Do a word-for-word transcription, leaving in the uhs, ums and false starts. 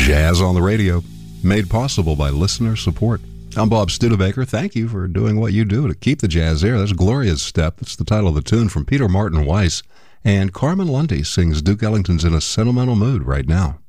Jazz on the Radio, made possible by listener support. I'm Bob Studebaker. Thank you for doing what you do to keep the jazz air. That's Gloria's Step. That's the title of the tune from Peter Martin Weiss. And Carmen Lundy sings Duke Ellington's In a Sentimental Mood right now.